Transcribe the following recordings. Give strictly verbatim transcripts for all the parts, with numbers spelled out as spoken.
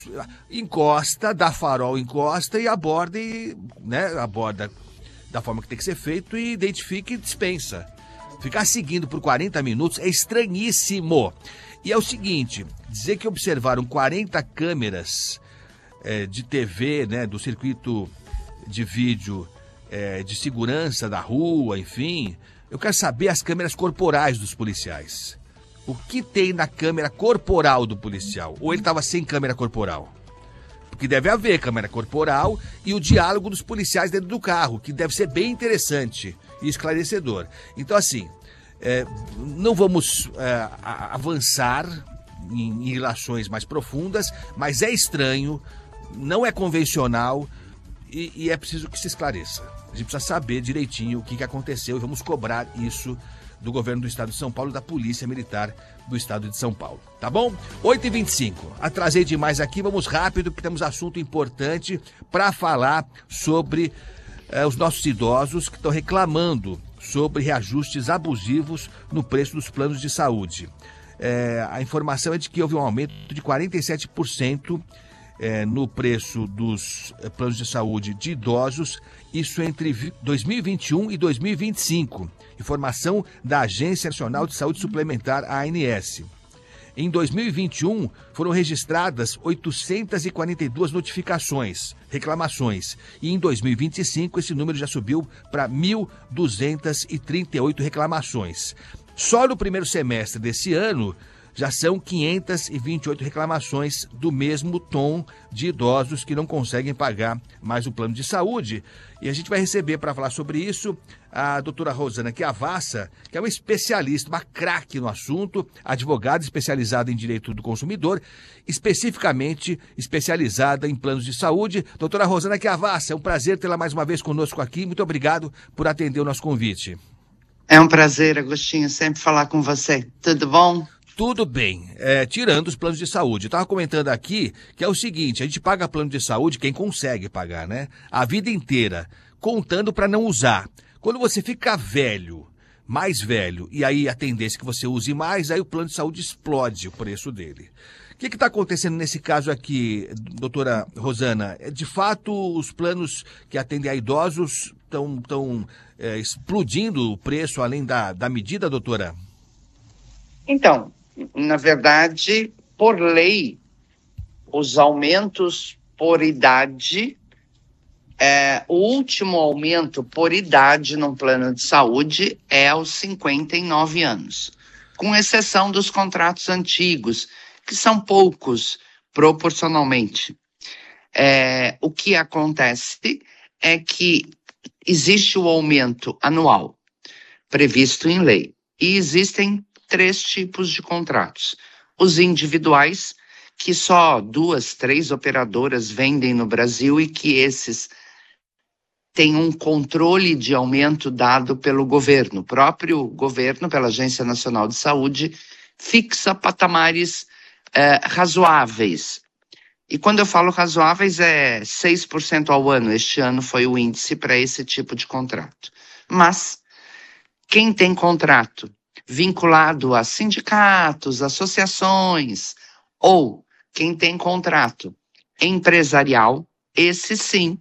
encosta, dá farol, encosta e aborda, e, né, aborda da forma que tem que ser feito e identifica e dispensa. Ficar seguindo por quarenta minutos é estranhíssimo. E é o seguinte, dizer que observaram quarenta câmeras é, de T V, né, do circuito de vídeo é, de segurança da rua, enfim, eu quero saber as câmeras corporais dos policiais. O que tem na câmera corporal do policial? Ou ele estava sem câmera corporal? Porque deve haver câmera corporal e o diálogo dos policiais dentro do carro, que deve ser bem interessante e esclarecedor. Então, assim, é, não vamos é, avançar em, em relações mais profundas, mas é estranho, não é convencional e, e é preciso que se esclareça. A gente precisa saber direitinho o que, que aconteceu e vamos cobrar isso do governo do estado de São Paulo e da Polícia Militar do estado de São Paulo. Tá bom? oito e vinte e cinco. Atrasei demais aqui, vamos rápido, porque temos assunto importante para falar sobre eh, os nossos idosos que estão reclamando sobre reajustes abusivos no preço dos planos de saúde. Eh, a informação é de que houve um aumento de quarenta e sete por cento eh, no preço dos eh, planos de saúde de idosos, isso entre dois mil e vinte e um e dois mil e vinte e cinco. Informação da Agência Nacional de Saúde Suplementar, A N S. Em dois mil e vinte e um, foram registradas oitocentas e quarenta e duas notificações, reclamações. E em dois mil e vinte e cinco, esse número já subiu para mil duzentas e trinta e oito reclamações. Só no primeiro semestre desse ano, já são quinhentas e vinte e oito reclamações do mesmo tom de idosos que não conseguem pagar mais o plano de saúde. E a gente vai receber para falar sobre isso a doutora Rosana Chiavassa, que é uma especialista, uma craque no assunto, advogada especializada em direito do consumidor, especificamente especializada em planos de saúde. Doutora Rosana Chiavassa, é um prazer tê-la mais uma vez conosco aqui. Muito obrigado por atender o nosso convite. É um prazer, Agostinho, sempre falar com você. Tudo bom? Tudo bem, é, tirando os planos de saúde. Eu estava comentando aqui que é o seguinte, a gente paga plano de saúde, quem consegue pagar, né? A vida inteira, contando para não usar. Quando você fica velho, mais velho, e aí a tendência é que você use mais, aí o plano de saúde explode o preço dele. O que está acontecendo nesse caso aqui, doutora Rosana? De fato, os planos que atendem a idosos estão tão, é, explodindo o preço além da, da medida, doutora? Então, na verdade, por lei, os aumentos por idade, é, o último aumento por idade num plano de saúde é aos cinquenta e nove anos, com exceção dos contratos antigos, que são poucos proporcionalmente. É, o que acontece é que existe o aumento anual previsto em lei e existem três tipos de contratos. Os individuais, que só duas, três operadoras vendem no Brasil e que esses têm um controle de aumento dado pelo governo. O próprio governo, pela Agência Nacional de Saúde, fixa patamares eh, razoáveis. E quando eu falo razoáveis, é seis por cento ao ano. Este ano foi o índice para esse tipo de contrato. Mas quem tem contrato vinculado a sindicatos, associações, ou quem tem contrato empresarial, esse sim,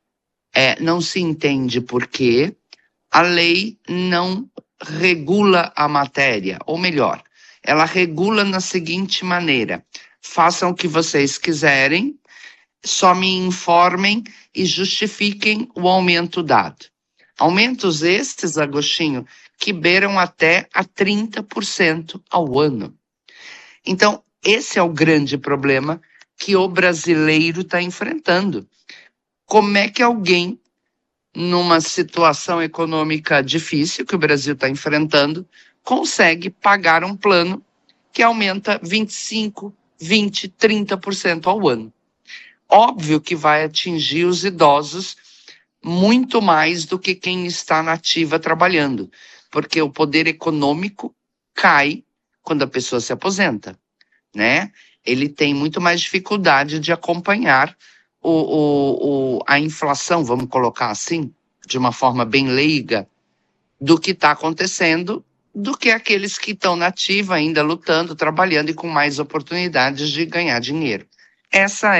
é, não se entende por quê a lei não regula a matéria, ou melhor, ela regula na seguinte maneira: façam o que vocês quiserem, só me informem e justifiquem o aumento dado. Aumentos estes, Agostinho, que beiram até a trinta por cento ao ano. Então, esse é o grande problema que o brasileiro está enfrentando. Como é que alguém, numa situação econômica difícil que o Brasil está enfrentando, consegue pagar um plano que aumenta vinte e cinco, vinte, trinta por cento ao ano? Óbvio que vai atingir os idosos muito mais do que quem está na ativa trabalhando, porque o poder econômico cai quando a pessoa se aposenta, né? Ele tem muito mais dificuldade de acompanhar o, o, o, a inflação, vamos colocar assim, de uma forma bem leiga, do que está acontecendo, do que aqueles que estão na ativa ainda lutando, trabalhando e com mais oportunidades de ganhar dinheiro. essa